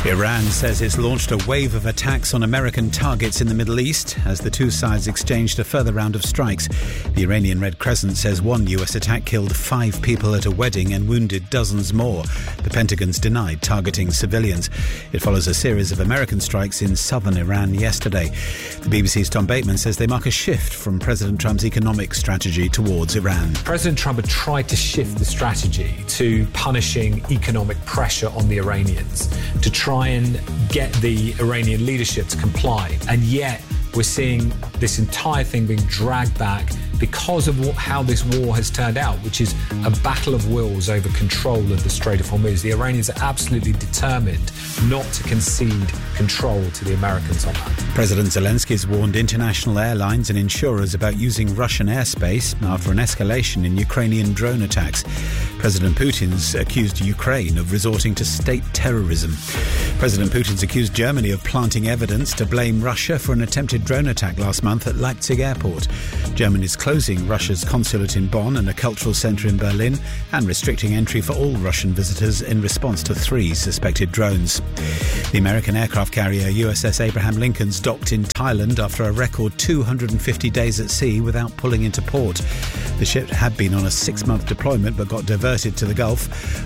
Iran says it's launched a wave of attacks on American targets in the Middle East as the two sides exchanged a further round of strikes. The Iranian Red Crescent says one US attack killed 5 people at a wedding and wounded dozens more. The Pentagon's denied targeting civilians. It follows a series of American strikes in southern Iran yesterday. The BBC's Tom Bateman says they mark a shift from President Trump's economic strategy towards Iran. President Trump had tried to shift the strategy to punishing economic pressure on the Iranians, to try and get the Iranian leadership to comply. And yet we're seeing this entire thing being dragged back because of how this war has turned out, which is a battle of wills over control of the Strait of Hormuz. The Iranians are absolutely determined not to concede control to the Americans on that. President Zelensky's warned international airlines and insurers about using Russian airspace after an escalation in Ukrainian drone attacks. President Putin's accused Ukraine of resorting to state terrorism. President Putin's accused Germany of planting evidence to blame Russia for an attempted drone attack last month at Leipzig airport. Germany's closing Russia's consulate in Bonn and a cultural centre in Berlin and restricting entry for all Russian visitors in response to 3 suspected drones. The American aircraft carrier USS Abraham Lincoln's docked in Thailand after a record 250 days at sea without pulling into port. The ship had been on a 6-month deployment but got diverted to the Gulf.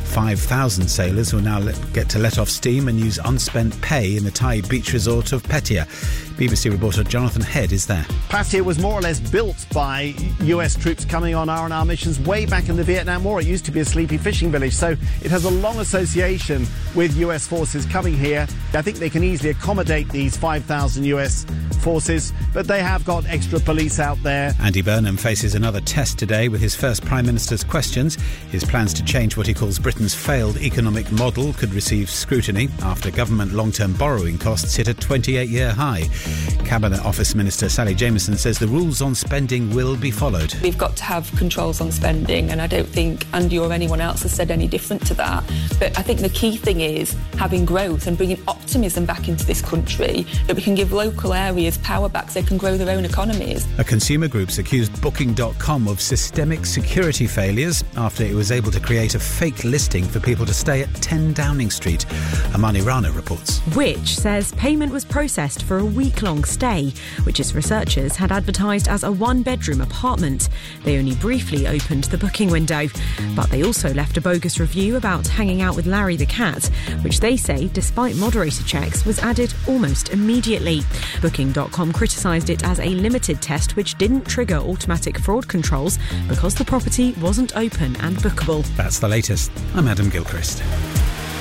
5,000 sailors will now get to let off steam and use unspent pay in the Thai beach resort of Pattaya. BBC reporter Jonathan Head is there. Pattaya was more or less built by US troops coming on R&R missions way back in the Vietnam War. It used to be a sleepy fishing village, so it has a long association with US forces coming here. I think they can easily accommodate these 5,000 US forces, but they have got extra police out there. Andy Burnham faces another test today with his first Prime Minister's questions. His plans to change what he calls Britain's failed economic model could receive scrutiny after government long-term borrowing costs hit a 28-year high. Cabinet Office Minister Sally Jamieson says the rules on spending will be followed. We've got to have controls on spending, and I don't think Andy or anyone else has said any different to that. But I think the key thing is having growth and bringing optimism back into this country, that we can give local areas power back so they can grow their own economies. A consumer group's accused Booking.com of systemic security failures after it was able to create a fake listing for people to stay at 10 Downing Street. Amani Rana reports. Which says payment was processed for a week-long stay, which its researchers had advertised as a 1-bedroom apartment. They only briefly opened the booking window, but they also left a bogus review about hanging out with Larry the cat, which they say, despite moderator checks, was added almost immediately. Booking.com criticised it as a limited test which didn't trigger automatic fraud controls because the property wasn't open and bookable. That's the latest. I'm Adam Gilchrist.